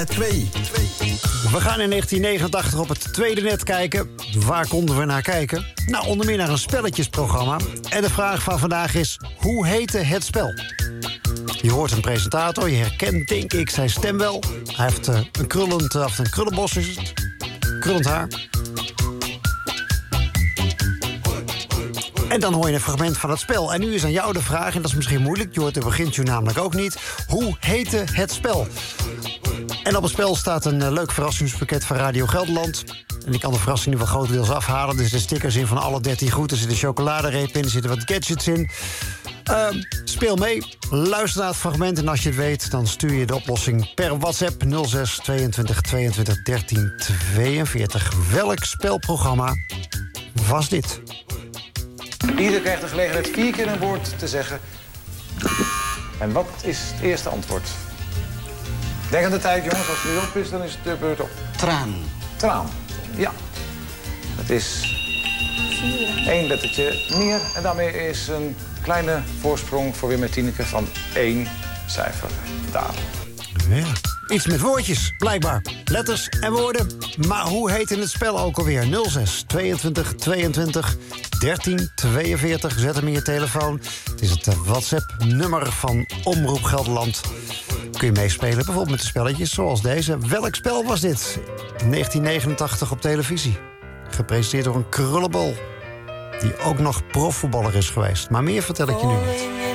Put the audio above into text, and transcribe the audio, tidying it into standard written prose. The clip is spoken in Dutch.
2. We gaan in 1989 op het tweede net kijken. Waar konden we naar kijken? Nou, onder meer naar een spelletjesprogramma. En de vraag van vandaag is, hoe heette het spel? Je hoort een presentator, je herkent denk ik zijn stem wel. Hij heeft een krullenbos is het. Krullend haar. En dan hoor je een fragment van het spel. En nu is aan jou de vraag, en dat is misschien moeilijk, je hoort de begintje namelijk ook niet. Hoe heette het spel? En op het spel staat een leuk verrassingspakket van Radio Gelderland. En ik kan de verrassing nu wel grotendeels afhalen. Er zitten stickers in van alle 13 goed. Er zit een chocoladereep in, er zitten wat gadgets in. Speel mee, luister naar het fragment. En als je het weet, dan stuur je de oplossing per WhatsApp 06 22 22 13 42. Welk spelprogramma was dit? Ieder krijgt de gelegenheid 4 keer een woord te zeggen. En wat is het eerste antwoord? Denk aan de tijd, jongens. Als het weer op is, dan is het de beurt op. Traan. Traan. Ja. Het is 1 lettertje meer. En daarmee is een kleine voorsprong voor Wim en Tineke van 1 cijfer daar. Ja, iets met woordjes, blijkbaar. Letters en woorden. Maar hoe heet in het spel ook alweer? 06 22 22 13 42. Zet hem in je telefoon. Het is het WhatsApp-nummer van Omroep Gelderland. Kun je meespelen, bijvoorbeeld met de spelletjes zoals deze. Welk spel was dit? 1989 op televisie. Gepresenteerd door een krullenbol. Die ook nog profvoetballer is geweest. Maar meer vertel ik je nu niet.